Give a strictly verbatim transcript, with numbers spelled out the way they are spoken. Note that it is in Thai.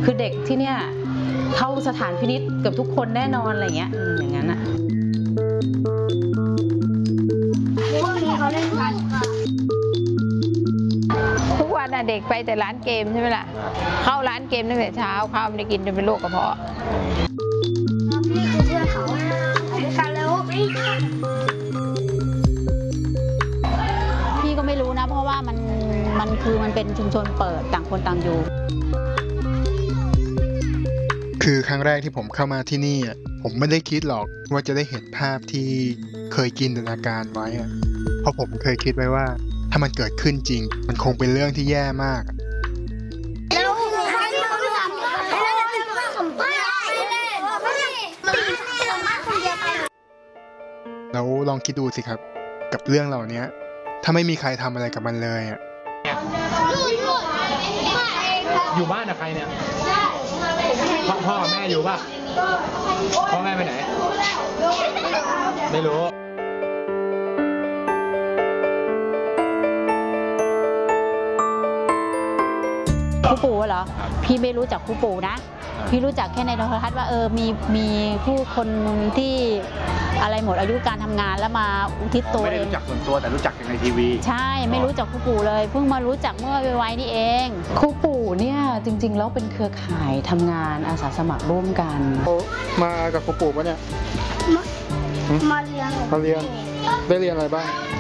คือเด็กที่เนี่ยเข้าสถานพินิจเกือบทุกคนแน่นอนอะไรเงี้ยอย่างนั้นอะพวกนี้เขาเล่นกันทุกวันอะเด็กไปแต่ร้านเกมใช่ไหมล่ะเข้าร้านเกมตั้งแต่เช้าข้าวไม่ได้กินจนเป็นโรคกระเพาะนี่คือเพื่อนเขาไปกันแล้วพี่ก็ไม่รู้นะเพราะว่ามันมันคือมันเป็นชุมชนเปิดต่างคนต่างอยู่คือครั้งแรกที่ผมเข้ามาที่นี่อ่ะผมไม่ได้คิดหรอกว่าจะได้เห็นภาพที่เคยจินตนาการไว้อ่ะเพราะผมเคยคิดไว้ว่าถ้ามันเกิดขึ้นจริงมันคงเป็นเรื่องที่แย่มากแล้วใครที่เขาไม่ทำแล้วจะมาสัมภาษณ์ไม่ได้ไม่ได้สัมภาษณ์คนเดียวไปแล้วลองคิดดูสิครับกับเรื่องเหล่านี้ถ้าไม่มีใครทำอะไรกับมันเลยอ่ะอยู่บ้านกับใครเนี่ยพ่อพ่อแม่อยู่ป่ะพ่อแม่ไปไหนไม่รู้ครูปู่เหรอพี่ไม่รู้จักครูปู่นะพี่รู้จักแค่ในโทรทัศน์ว่าเออมีมีผู้คนที่อะไรหมดอายุการทำงานแล้วมาอุทิศตัวเองไม่ได้รู้จักส่วนตัวแต่รู้จักในทีวีใช่ไม่รู้จักครูปู่เลยเพิ่งมารู้จักเมื่อไวๆนี่เองครูปู่เนี่ยจริงๆแล้วเป็นเครือข่ายทำงานอาสาสมัครร่วมกันมากับครูปู่ปะเนี่ยมาเรียนมาเรียนได้เรียนอะไรบ้าง